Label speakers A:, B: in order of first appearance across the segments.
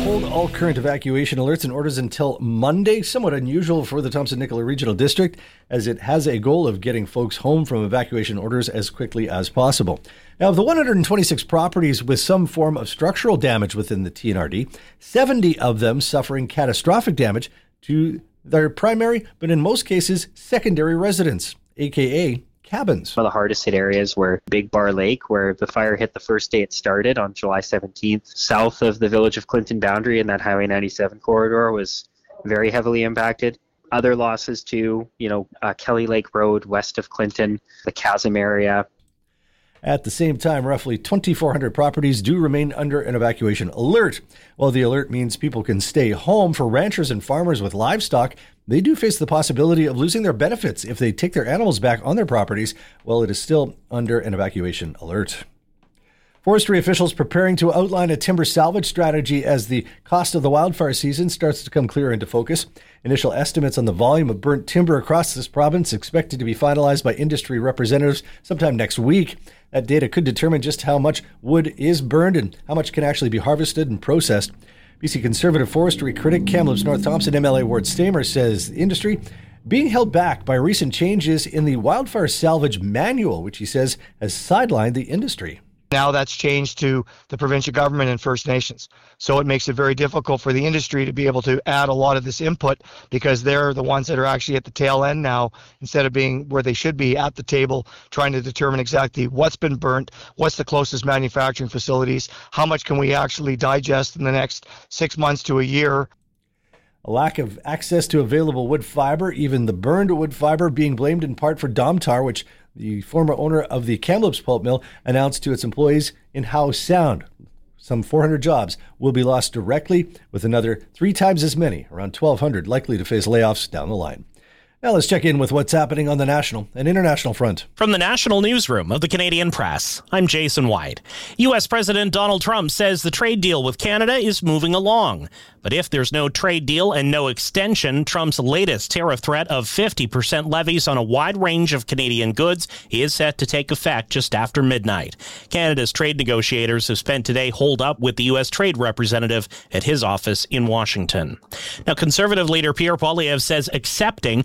A: hold all current evacuation alerts and orders until Monday. Somewhat unusual for the Thompson-Nicola Regional District, as it has a goal of getting folks home from evacuation orders as quickly as possible. Now, of the 126 properties with some form of structural damage within the TNRD, 70 of them suffering catastrophic damage to their primary, but in most cases, secondary residence, aka cabins.
B: One of the hardest hit areas were Big Bar Lake, where the fire hit the first day it started on July 17th. South of the Village of Clinton boundary in that Highway 97 corridor was very heavily impacted. Other losses too, Kelly Lake Road west of Clinton, the Chasm area.
A: At the same time, roughly 2,400 properties do remain under an evacuation alert. While the alert means people can stay home, for ranchers and farmers with livestock, they do face the possibility of losing their benefits if they take their animals back on their properties while it is still under an evacuation alert. Forestry officials preparing to outline a timber salvage strategy as the cost of the wildfire season starts to come clearer into focus. Initial estimates on the volume of burnt timber across this province expected to be finalized by industry representatives sometime next week. That data could determine just how much wood is burned and how much can actually be harvested and processed. BC Conservative forestry critic Kamloops North Thompson MLA Ward Stamer says the industry being held back by recent changes in the wildfire salvage manual, which he says has sidelined the industry.
C: Now that's changed to the provincial government and First Nations. So it makes it very difficult for the industry to be able to add a lot of this input, because they're the ones that are actually at the tail end now, instead of being where they should be at the table, trying to determine exactly what's been burnt, what's the closest manufacturing facilities, how much can we actually digest in the next 6 months to a year.
A: A lack of access to available wood fiber, even the burned wood fiber, being blamed in part for Domtar, which the former owner of the Kamloops pulp mill announced to its employees in Howe Sound. Some 400 jobs will be lost directly, with another 3 times as many, around 1,200, likely to face layoffs down the line. Now let's check in with what's happening on the national and international front.
D: From the National Newsroom of the Canadian Press, I'm Jason White. U.S. President Donald Trump says the trade deal with Canada is moving along. But if there's no trade deal and no extension, Trump's latest tariff threat of 50% levies on a wide range of Canadian goods is set to take effect just after midnight. Canada's trade negotiators have spent today holed up with the U.S. trade representative at his office in Washington. Now, Conservative leader Pierre Poilievre says accepting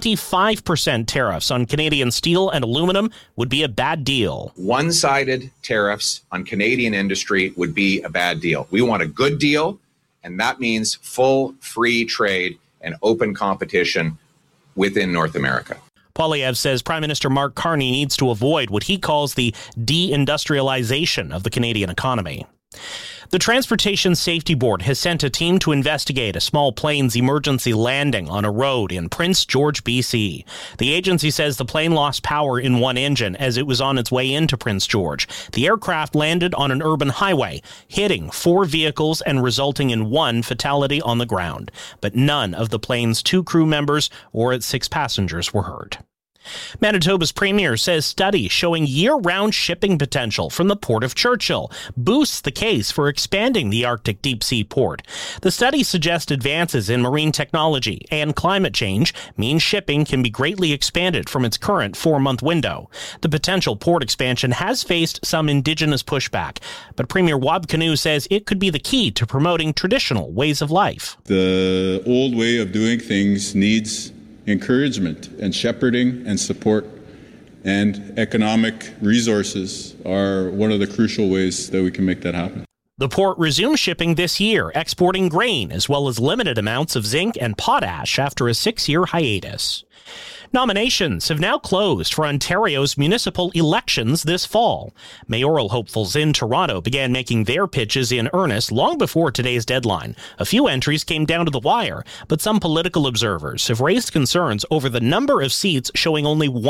D: 25% tariffs on Canadian steel and aluminum would be a bad deal.
E: One-sided tariffs on Canadian industry would be a bad deal. We want a good deal, and that means full free trade and open competition within North America.
D: Poilievre says Prime Minister Mark Carney needs to avoid what he calls the deindustrialization of the Canadian economy. The Transportation Safety Board has sent a team to investigate a small plane's emergency landing on a road in Prince George, BC. The agency says the plane lost power in one engine as it was on its way into Prince George. The aircraft landed on an urban highway, hitting 4 vehicles and resulting in 1 fatality on the ground. But none of the plane's 2 crew members or its 6 passengers were hurt. Manitoba's premier says study showing year-round shipping potential from the Port of Churchill boosts the case for expanding the Arctic deep-sea port. The study suggests advances in marine technology and climate change mean shipping can be greatly expanded from its current 4-month window. The potential port expansion has faced some Indigenous pushback, but Premier Wab Kinew says it could be the key to promoting traditional ways of life.
F: The old way of doing things needs encouragement and shepherding and support, and economic resources are one of the crucial ways that we can make that happen.
D: The port resumes shipping this year, exporting grain as well as limited amounts of zinc and potash after a 6-year hiatus. Nominations have now closed for Ontario's municipal elections this fall. Mayoral hopefuls in Toronto began making their pitches in earnest long before today's deadline. A few entries came down to the wire, but some political observers have raised concerns over the number of seats showing only one